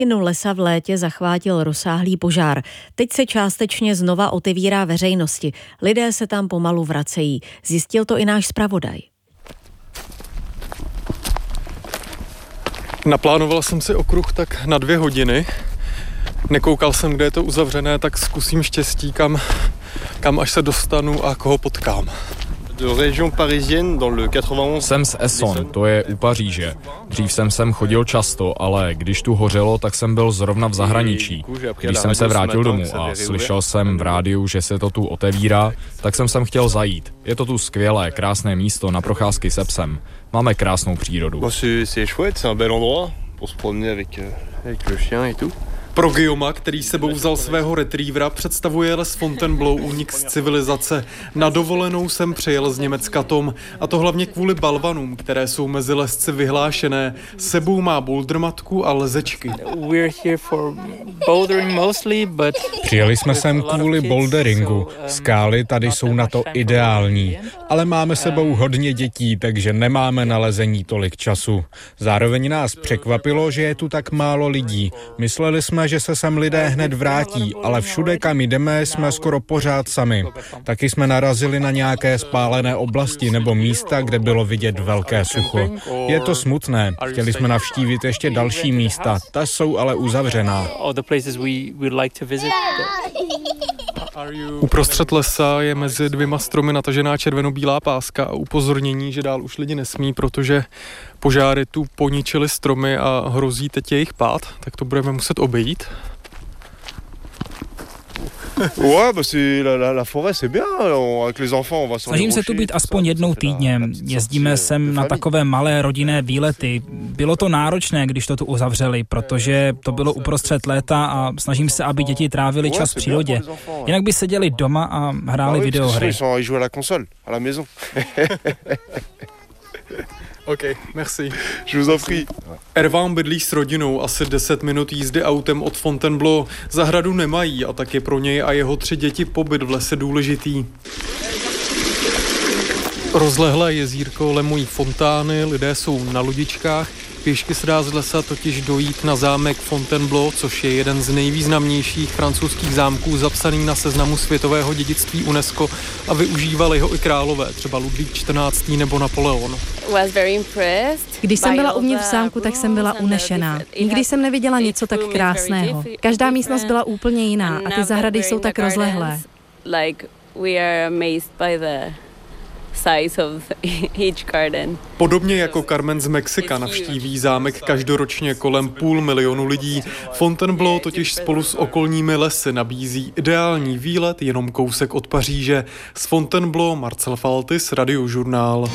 Lesa v létě zachvátil rozsáhlý požár. Teď se částečně znova otevírá veřejnosti. Lidé se tam pomalu vracejí. Zjistil to i náš zpravodaj. Naplánoval jsem si okruh tak na 2 hodiny. Nekoukal jsem, kde je to uzavřené, tak zkusím štěstí, kam až se dostanu a koho potkám. Jsem z Essonne, to je u Paříže. Dřív jsem sem chodil často, ale když tu hořelo, tak jsem byl zrovna v zahraničí. Když jsem se vrátil domů a slyšel jsem v rádiu, že se to tu otevírá, tak jsem sem chtěl zajít. Je to tu skvělé, krásné místo na procházky se psem. Máme krásnou přírodu. Pro Guillauma, který sebou vzal svého retrievera, představuje les Fontainebleau únik z civilizace. Na dovolenou jsem přijel z Německa Tom, a to hlavně kvůli balvanům, které jsou mezi lesci vyhlášené. Sebou má bouldermatku a lezečky. Přijeli jsme sem kvůli boulderingu. Skály tady jsou na to ideální, ale máme sebou hodně dětí, takže nemáme na lezení tolik času. Zároveň nás překvapilo, že je tu tak málo lidí. Mysleli jsme, že se sem lidé hned vrátí, ale všude, kam jdeme, jsme skoro pořád sami. Taky jsme narazili na nějaké spálené oblasti nebo místa, kde bylo vidět velké sucho. Je to smutné. Chtěli jsme navštívit ještě další místa, ta jsou ale uzavřená. Uprostřed lesa je mezi 2 stromy natažená červeno-bílá páska a upozornění, že dál už lidi nesmí, protože požáry tu poničily stromy a hrozí teď jejich pád, tak to budeme muset obejít. Snažím se tu být aspoň jednou týdně. Jezdíme sem na takové malé rodinné výlety. Bylo to náročné, když to tu uzavřeli, protože to bylo uprostřed léta a snažím se, aby děti trávili čas v přírodě. Jinak by seděli doma a hráli videohry. OK, merci. Je vous en prie. Erván bydlí s rodinou asi 10 minut jízdy autem od Fontainebleau. Zahradu nemají a tak je pro něj a jeho 3 děti pobyt v lese důležitý. Rozlehlé jezírko lemují fontány, lidé jsou na ludičkách. Pěšky se dá z lesa totiž dojít na zámek Fontainebleau, což je jeden z nejvýznamnějších francouzských zámků zapsaný na seznamu světového dědictví UNESCO a využívali ho i králové, třeba Ludvík XIV. Nebo Napoleon. Když jsem byla uvnitř zámku, tak jsem byla unešená. Nikdy jsem neviděla něco tak krásného. Každá místnost byla úplně jiná a ty zahrady jsou tak rozlehlé. Podobně jako Carmen z Mexika navštíví zámek každoročně kolem 500 000 lidí. Fontainebleau totiž spolu s okolními lesy nabízí ideální výlet jenom kousek od Paříže. Z Fontainebleau Marcel Faltis, Radiožurnál.